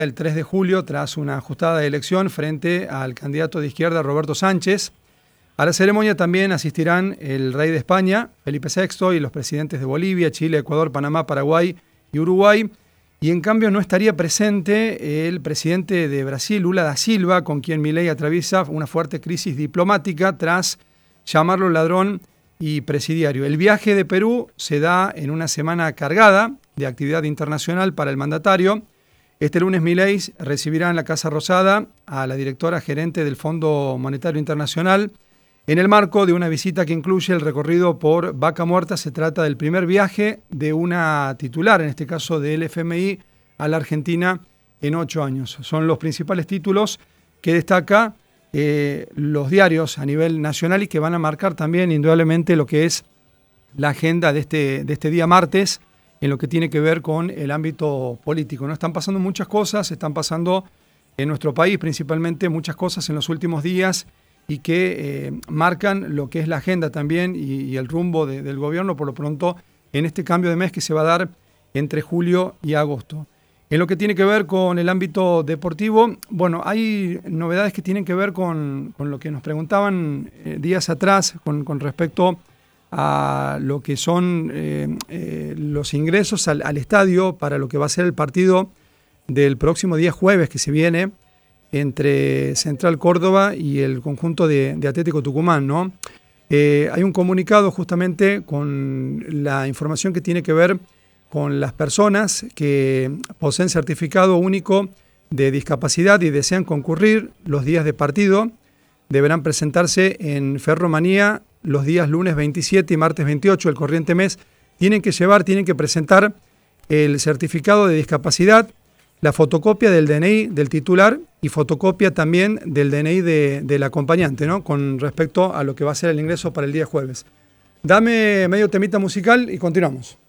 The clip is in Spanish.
el 3 de julio tras una ajustada elección frente al candidato de izquierda Roberto Sánchez. A la ceremonia también asistirán el rey de España, Felipe VI, y los presidentes de Bolivia, Chile, Ecuador, Panamá, Paraguay y Uruguay. Y en cambio no estaría presente el presidente de Brasil, Lula da Silva, con quien Milei atraviesa una fuerte crisis diplomática tras llamarlo ladrón y presidiario. El viaje de Perú se da en una semana cargada de actividad internacional para el mandatario. Este lunes Milei recibirá en la Casa Rosada a la directora gerente del Fondo Monetario Internacional en el marco de una visita que incluye el recorrido por Vaca Muerta. Se trata del primer viaje de una titular, en este caso del FMI, a la Argentina en 8 años. Son los principales títulos que destaca los diarios a nivel nacional y que van a marcar también indudablemente lo que es la agenda de este día martes en lo que tiene que ver con el ámbito político. ¿No? Están pasando muchas cosas, están pasando en nuestro país principalmente muchas cosas en los últimos días y que marcan lo que es la agenda también y el rumbo del gobierno, por lo pronto, en este cambio de mes que se va a dar entre julio y agosto. En lo que tiene que ver con el ámbito deportivo, bueno, hay novedades que tienen que ver con lo que nos preguntaban días atrás con respecto a lo que son los ingresos al estadio para lo que va a ser el partido del próximo día jueves que se viene entre Central Córdoba y el conjunto de Atlético Tucumán, ¿no? Hay un comunicado justamente con la información que tiene que ver con las personas que poseen certificado único de discapacidad y desean concurrir los días de partido. Deberán presentarse en Ferromanía los días lunes 27 y martes 28 del corriente mes. Tienen que presentar el certificado de discapacidad, la fotocopia del DNI del titular y fotocopia también del DNI del acompañante, ¿no? Con respecto a lo que va a ser el ingreso para el día jueves. Dame medio temita musical y continuamos.